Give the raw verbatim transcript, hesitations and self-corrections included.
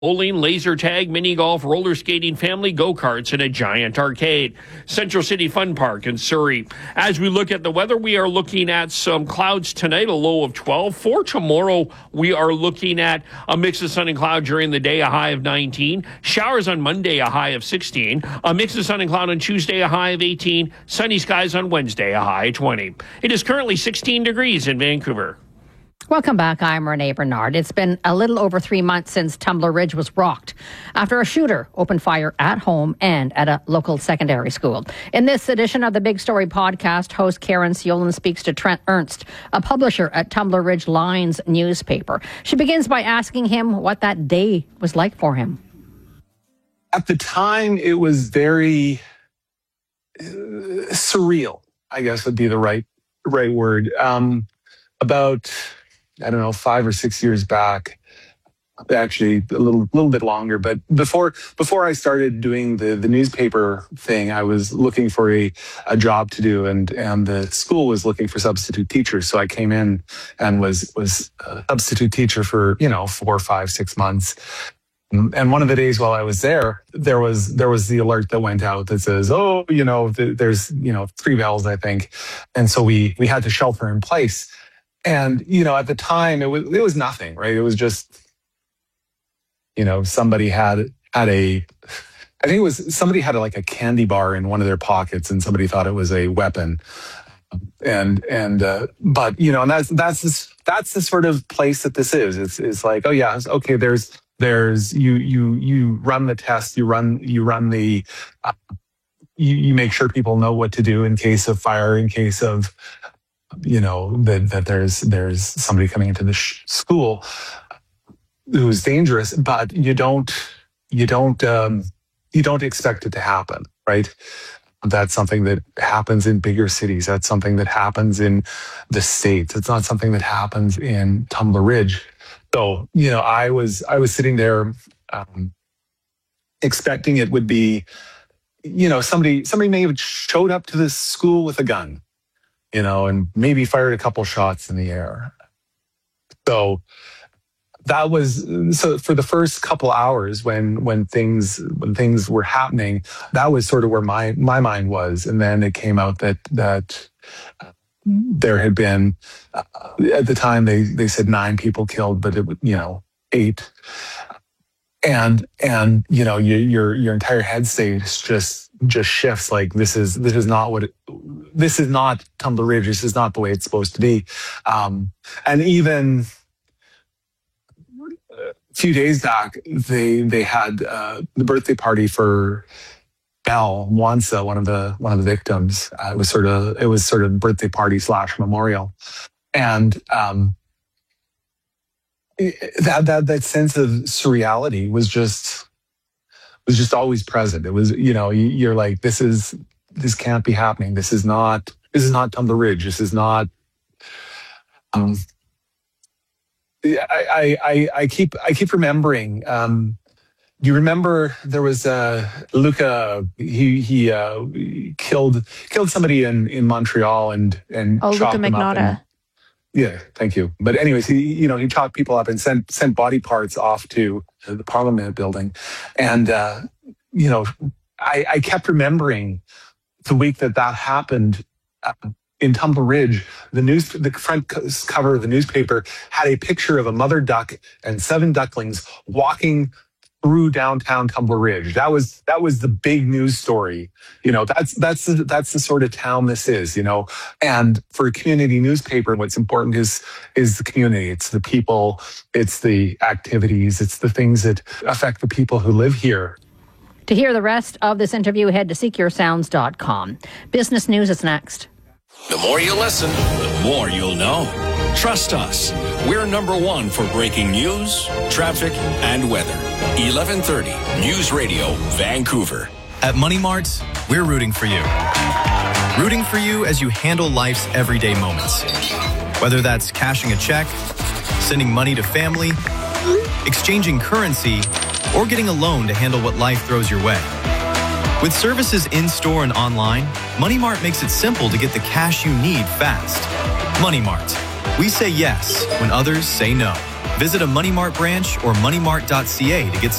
bowling, laser tag, mini golf, roller skating, family go-karts, and a giant arcade. Central City Fun Park in Surrey. As we look at the weather, we are looking at some clouds tonight, a low of twelve. For tomorrow, we are looking at a mix of sun and cloud during the day, a high of nineteen. Showers on Monday, a high of sixteen. A mix of sun and cloud on Tuesday, a high of eighteen. Sunny skies on Wednesday, a high of twenty. It is currently sixteen degrees in Vancouver. Welcome back. I'm Renee Bernard. It's been a little over three months since Tumbler Ridge was rocked after a shooter opened fire at home and at a local secondary school. In this edition of the Big Story podcast, host Karen Siolan speaks to Trent Ernst, a publisher at Tumbler Ridge Lions newspaper. She begins by asking him what that day was like for him. At the time, it was very uh, surreal, I guess would be the right right word. Um, about... I don't know, five or six years back, actually a little little bit longer. But before before I started doing the, the newspaper thing, I was looking for a, a job to do, and, and the school was looking for substitute teachers. So I came in and was was a substitute teacher for, you know, four, five, six months. And one of the days while I was there, there was there was the alert that went out that says, oh, you know, there's, you know, three bells, I think. And so we we had to shelter in place. And, you know, at the time, it was it was nothing, right? It was just, you know, somebody had had a, I think it was somebody had like a candy bar in one of their pockets, and somebody thought it was a weapon. And and uh, but you know, and that's that's this, that's the sort of place that this is. It's it's like, oh yeah, it's, okay. There's there's you you you run the test, you run you run the, uh, you you make sure people know what to do in case of fire, in case of, you know, that, that there's there's somebody coming into the sh- school who's dangerous, but you don't you don't um, you don't expect it to happen, right? That's something that happens in bigger cities. That's something that happens in the States. It's not something that happens in Tumbler Ridge. So, you know, I was I was sitting there um, expecting it would be, you know, somebody somebody may have showed up to this school with a gun, you know, and maybe fired a couple shots in the air. So that was, so for the first couple hours when when things when things were happening, that was sort of where my my mind was. And then it came out that that there had been, uh, at the time they they said nine people killed, but it was, you know, eight. And and you know, your your your entire head state just just shifts. Like, this is this is not what it, this is not Tumbler Ridge. This is not the way it's supposed to be. Um, and even a few days back, they they had uh, the birthday party for Belle Wansa, one of the one of the victims. Uh, it was sort of it was sort of birthday party slash memorial, and um, that that that sense of surreality was just was just always present. It was, you know, you're like, this is this can't be happening. This is not this is not Tumbler Ridge. This is not. Um, I I I keep I keep remembering. Um, do you remember there was uh, Luca? He he uh, killed killed somebody in, in Montreal and and oh, chopped Luca them up. And, Magnotta. yeah, thank you. But anyways, he you know he chopped people up and sent sent body parts off to the Parliament building, and uh, you know I, I kept remembering the week that that happened. Uh, In Tumbler Ridge, the news, the front cover of the newspaper had a picture of a mother duck and seven ducklings walking through downtown Tumbler Ridge. That was that was the big news story. You know, that's that's the, that's the sort of town this is. You know, and for a community newspaper, what's important is is the community. It's the people. It's the activities. It's the things that affect the people who live here. To hear the rest of this interview, head to seek your sounds dot com. Business News is next. The more you listen, the more you'll know. Trust us. We're number one for breaking news, traffic, and weather. eleven thirty News Radio, Vancouver. At Money Mart, we're rooting for you. Rooting for you as you handle life's everyday moments. Whether that's cashing a check, sending money to family, exchanging currency, or getting a loan to handle what life throws your way. With services in-store and online, Money Mart makes it simple to get the cash you need fast. Money Mart. We say yes when others say no. Visit a Money Mart branch or moneymart dot c a to get